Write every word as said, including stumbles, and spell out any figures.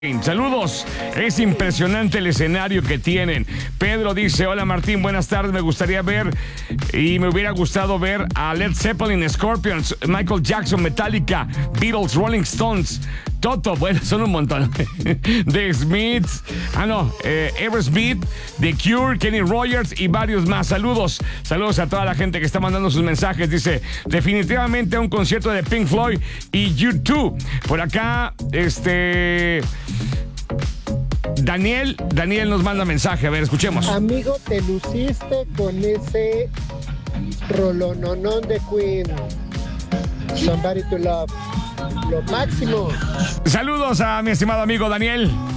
Saludos, es impresionante el escenario que tienen. Pedro dice, hola Martín, buenas tardes, me gustaría ver y me hubiera gustado ver a Led Zeppelin, Scorpions, Michael Jackson, Metallica, Beatles, Rolling Stones, Toto, bueno, son un montón. The Smiths, ah no, eh, Aerosmith, The Cure, Kenny Rogers y varios más. Saludos, saludos a toda la gente que está mandando sus mensajes. Dice, definitivamente un concierto de Pink Floyd y U dos. Por acá, este... Daniel, Daniel nos manda mensaje, a ver, escuchemos. Amigo, te luciste con ese rolononón de Queen. Somebody to Love. Lo máximo. Saludos a mi estimado amigo Daniel.